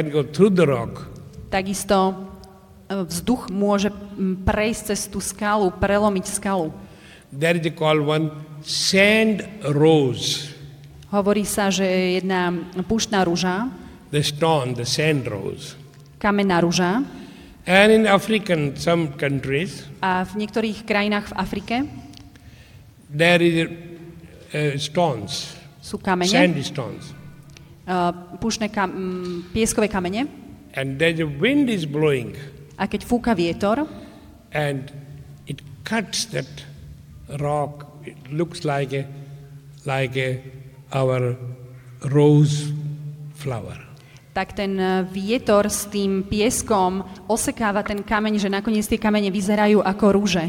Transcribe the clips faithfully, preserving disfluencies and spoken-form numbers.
can go through the rock. Takisto vzduch môže prejsť cez tú skalu, prelomiť skalu. There is called one sand rose. Hovorí sa, že je jedna púštna ruža, The stone, the sand rose. kamenná ruža. And in African, some countries, A v niektorých krajinách v Afrike there is uh, stones, sú kamene, sandy stones. uh, púštne kam, m, pieskové kamene. And there the wind is blowing. A keď fúka vietor, And it cuts that rock. It looks like a, like a, our rose flower. tak ten vietor s tým pieskom osekáva ten kameň, že nakoniec tie kamene vyzerajú ako rúže.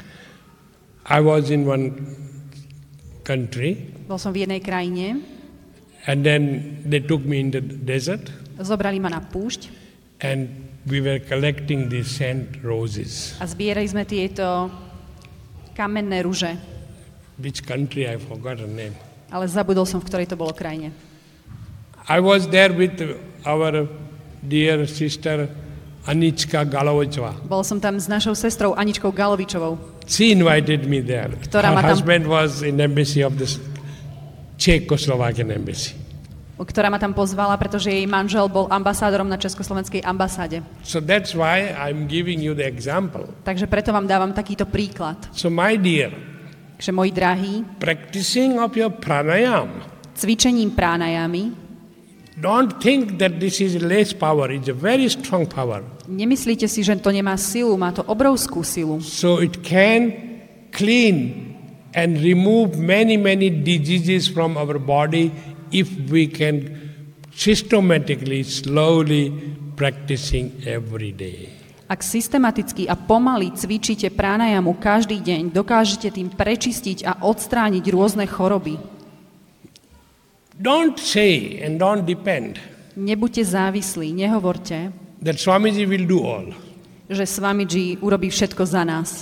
I was in one country, Bol som v jednej krajine, and then they took me in the desert, zobrali ma na púšť and we were collecting these sand roses. a zbierali sme tieto kamenné rúže. Which country, I forgot her name. Ale zabudol som, v ktorej to bolo krajine. I was there with our dear sister Anička Galovicová. Bol som tam s našou sestrou Aničkou Galovičovou, She invited me there. Ktorá ma Her tam- husband was in embassy of the Czechoslovakian embassy. ktorá ma tam pozvala, pretože jej manžel bol ambasádorom na Československej ambasáde. So that's why I'm giving you the example. Takže preto vám dávam takýto príklad. So my dear, Takže moji drahí, practicing of your pranayam, cvičením pránajami, don't think that this is less power. It's a very strong power. nemyslíte si, že to nemá silu, má to obrovskú silu. So it can clean and remove many, many diseases from our body if we can systematically, slowly practicing every day. Ak systematicky a pomaly cvičíte pránajamu každý deň, dokážete tým prečistiť a odstrániť rôzne choroby. Don't say and don't depend Nebuďte závislí, nehovorte, that Swamiji will do all. že Swamiji urobí všetko za nás.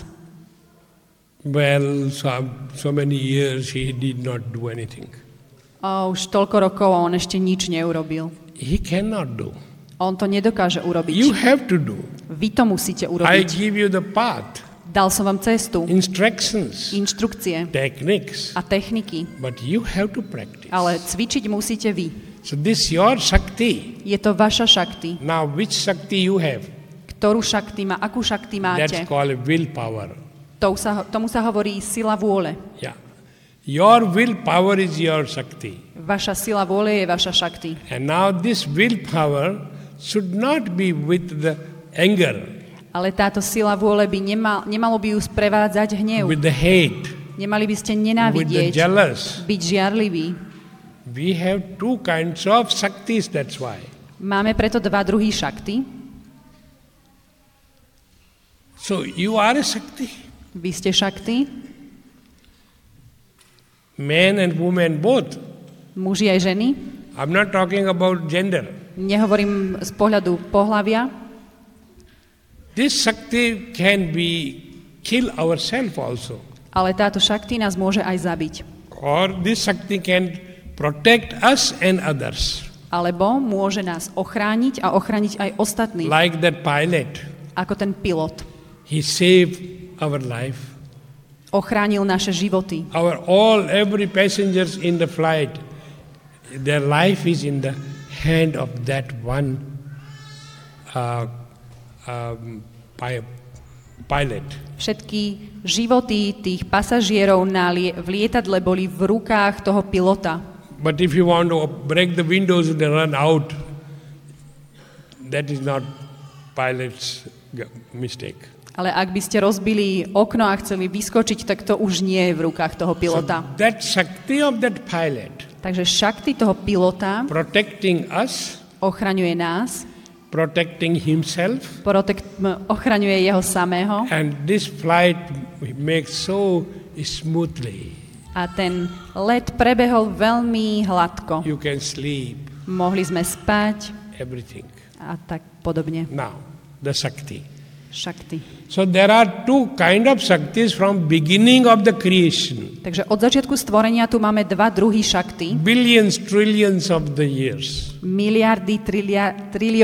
Well, so, so many years he did not do anything. O, už toľko rokov a on ešte nič neurobil. He cannot do. On to nedokáže urobiť. You have to do. Vy to musíte I urobiť. give you the path, Dal som vám cestu, instructions, inštrukcie techniques, a techniky, but you have to practice. ale cvičiť musíte vy. So this your Shakti. Je to vaša šakti. Now which Shakti you have? Ktorú šakti má, akú šakti That's máte? called willpower. To sa, tomu sa hovorí sila vôle. Yeah. Your willpower is your Shakti. Vaša sila vôle je vaša šakti. And now this willpower should not be with the anger, Ale táto sila vôle by nemal, nemalo by ju sprevádzať hnev. with the hate, Nemali by ste with the nenávidieť, jealous. byť žiarliví. We have two kinds of Shaktis, that's why. Máme preto dva druhy šakty. So you are a Shakti. Vy ste šakty, Men and women both. muži aj ženy. I'm not talking about gender. Nehovorím z pohľadu pohlavia. This Shakti can be kill ourselves also. Ale táto šakti nás môže aj zabiť. Or this Shakti can protect us and others. Alebo môže nás ochrániť a ochrániť aj ostatných. Like that pilot. Ako ten pilot. He saved our life. Ochránil naše životy. Our all, every passengers in the flight, their life is in the hand of that one uh, um, pi- pilot. Všetky životy tých pasažierov na lie- v lietadle boli v rukách toho pilota. But if you want to break the windows and run out, that is not pilot's g- mistake. Ale ak by ste rozbili okno a chceli vyskočiť, tak to už nie je v rukách toho pilota. So that Shakti of that pilot Takže šakti toho pilota protecting us, ochraňuje nás, protecting himself, protek- m- ochraňuje jeho samého and this flight makes so smoothly. a ten let prebehol veľmi hladko. You can sleep, Mohli sme spať everything. a tak podobne. Now, the Shakti. Šakti. So there are two kind of Shaktis from beginning of the creation. Takže od začiatku stvorenia tu máme dva druhy šakty. Billions, trillions of the years. Miliardy, trilia, trilióny